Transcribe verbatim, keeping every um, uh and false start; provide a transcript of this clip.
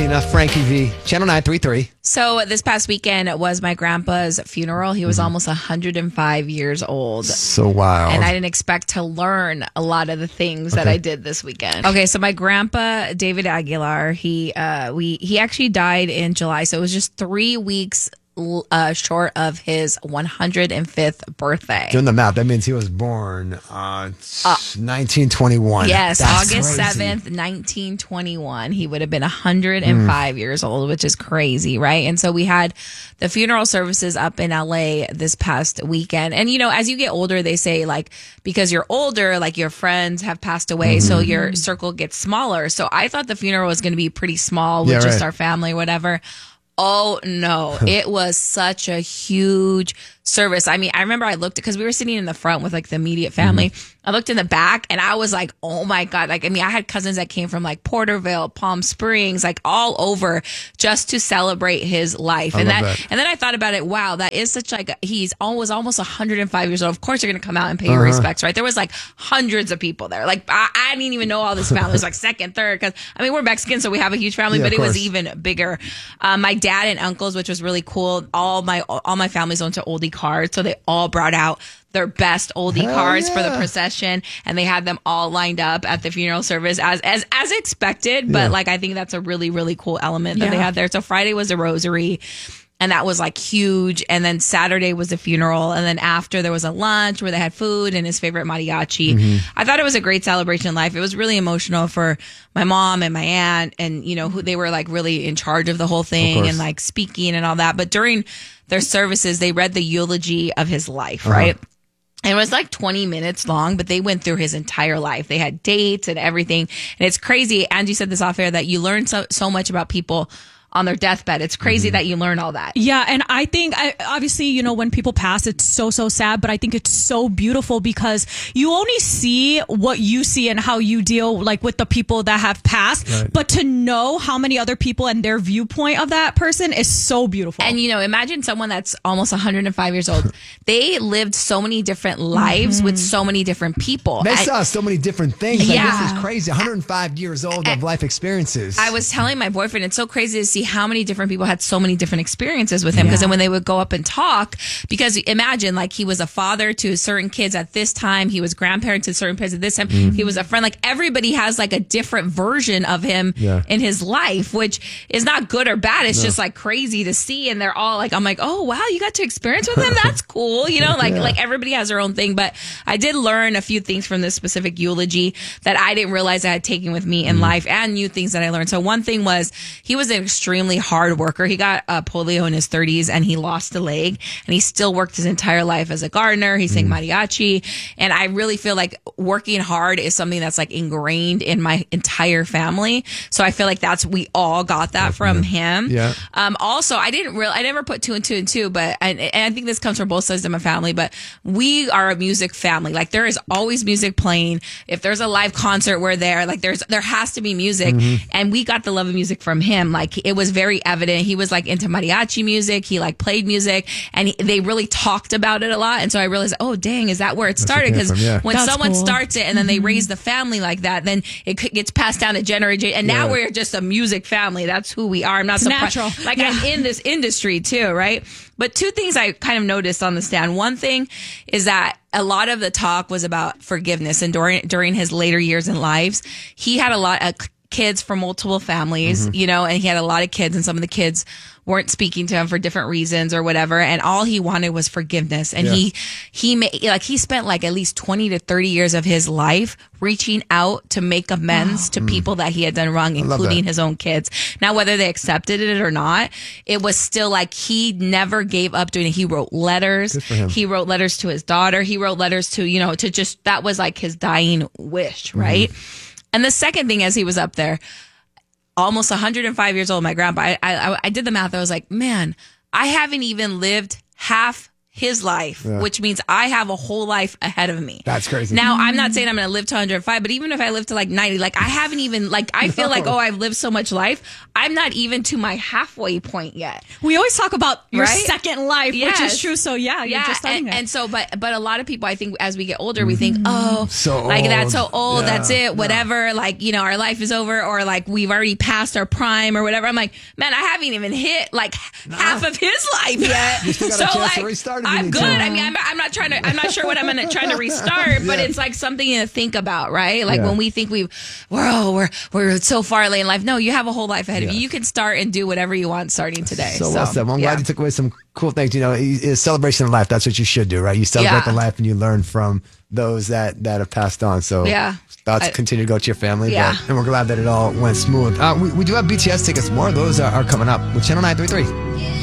Tina, Frankie V, Channel nine three three. So this past weekend was my grandpa's funeral. He was mm-hmm. almost one hundred five years old. So wild. And I didn't expect to learn a lot of the things okay. that I did this weekend. Okay, so my grandpa, David Aguilar, he uh, we he actually died in July. So it was just three weeks Uh, short of his one hundred fifth birthday. Doing the math, that means he was born uh, uh nineteen twenty-one. Yes, That's August crazy. seventh, nineteen twenty-one. He would have been one hundred five mm. years old, which is crazy, right? And so we had the funeral services up in L A this past weekend. And, you know, as you get older, they say, like, because you're older, like, your friends have passed away, mm-hmm. so your circle gets smaller. So I thought the funeral was going to be pretty small with yeah, just right. our family, whatever. Oh, no. It was such a huge service. I mean, I remember I looked, because we were sitting in the front with like the immediate family. Mm-hmm. I looked in the back and I was like, oh my God. Like, I mean, I had cousins that came from like Porterville, Palm Springs, like all over just to celebrate his life. I and love that, that, and then I thought about it. Wow, that is such like, a, he's almost, almost one hundred five years old. Of course, you're going to come out and pay your uh-huh. respects, right? There was like hundreds of people there. Like, I, I didn't even know all this family. It was like second, third, because I mean, we're Mexican, so we have a huge family, yeah, but it was even bigger. Um, my dad and uncles, which was really cool. All my, all my families owned to oldie cars. So they all brought out their best oldie Hell cars yeah. for the procession, and they had them all lined up at the funeral service as as as expected. But yeah. like, I think that's a really really cool element that yeah. they had there. So Friday was a rosary, and that was like huge. And then Saturday was a funeral, and then after there was a lunch where they had food and his favorite mariachi. Mm-hmm. I thought it was a great celebration in life. It was really emotional for my mom and my aunt, and you know who they were like really in charge of the whole thing and like speaking and all that. But during their services, they read the eulogy of his life, uh-huh. right? And it was like twenty minutes long, but they went through his entire life. They had dates and everything. And it's crazy. Angie said this off air, that you learn so, so much about people on their deathbed. It's crazy mm-hmm. that you learn all that. Yeah. And I think, I, obviously, you know, when people pass, it's so, so sad, but I think it's so beautiful because you only see what you see and how you deal like with the people that have passed. Right. But to know how many other people and their viewpoint of that person is so beautiful. And, you know, imagine someone that's almost one hundred five years old. They lived so many different lives mm-hmm. with so many different people. They and, saw so many different things. Like, yeah. This is crazy. one hundred five years old of life experiences. I was telling my boyfriend, it's so crazy to see how many different people had so many different experiences with him. Because yeah. then when they would go up and talk, because imagine like he was a father to certain kids at this time, he was grandparent to certain kids at this time, mm-hmm. he was a friend. Like everybody has like a different version of him yeah. in his life, which is not good or bad. It's no. just like crazy to see. And they're all like, I'm like, oh wow, you got to experience with him. That's cool. You know, like yeah. like everybody has their own thing. But I did learn a few things from this specific eulogy that I didn't realize I had taken with me in mm-hmm. life, and new things that I learned. So one thing was he was an extremely hard worker. He got uh, polio in his thirties and he lost a leg, and he still worked his entire life as a gardener. He sang mm. mariachi. And I really feel like working hard is something that's like ingrained in my entire family. So I feel like that's, we all got that from him. Yeah. Um, also, I didn't really, I never put two and two and two, but, and, and I think this comes from both sides of my family, but we are a music family. Like there is always music playing. If there's a live concert, we're there. Like there's, there has to be music. Mm-hmm. And we got the love of music from him. Like it was very evident. He was like into mariachi music. He like played music, and he, they really talked about it a lot. And so I realized, oh dang, is that where it started? Because yeah. when That's someone cool. starts it and then mm-hmm. they raise the family like that, then it gets passed down to generation. And now yeah. we're just a music family. That's who we are. I'm not it's surprised. Natural. Like yeah. I'm in this industry too, right? But two things I kind of noticed on the stand. One thing is that a lot of the talk was about forgiveness, and during during his later years in lives, he had a lot of kids from multiple families, mm-hmm. you know, and he had a lot of kids, and some of the kids weren't speaking to him for different reasons or whatever. And all he wanted was forgiveness. And yeah. he, he made, like, he spent like at least twenty to thirty years of his life reaching out to make amends to mm. people that he had done wrong, including his own kids. Now, whether they accepted it or not, it was still like he never gave up doing it. He wrote letters. He wrote letters to his daughter. He wrote letters to, you know, to just, that was like his dying wish, right? Mm. And the second thing, as he was up there, almost one hundred five years old, my grandpa, I, I, I did the math. I was like, man, I haven't even lived half his life, Yeah. which means I have a whole life ahead of me. That's crazy. Now, I'm not saying I'm going to live to one hundred five, but even if I live to like ninety, like I haven't even, like, I feel No. like, oh, I've lived so much life. I'm not even to my halfway point yet. We always talk about your Right? second life, which Yes. is true. So yeah, you're Yeah, just starting and, it. and so, but but a lot of people, I think, as we get older, we think, oh, So like old. that's so old, Yeah. that's it, whatever. Like, you know, our life is over, or like we've already passed our prime, or whatever. I'm like, man, I haven't even hit like half of his life yet. You still got a so chance to like, restart if you I'm need good. to. I mean, I'm, I'm not trying to. I'm not sure what I'm gonna trying to restart, but Yeah. it's like something to think about, right? Like Yeah. when we think we've, we're oh, we're we're so far late in life. No, you have a whole life ahead of Yeah. you. You can start and do whatever you want starting today. So, well said. Well, I'm yeah. glad you took away some cool things. You know, it's celebration of life. That's what you should do, right? You celebrate Yeah. the life and you learn from those that, that have passed on. So Yeah. thoughts I- continue to go to your family. Yeah. But, and we're glad that it all went smooth. Uh, we, we do have B T S tickets. More of those are, are coming up with Channel nine three three.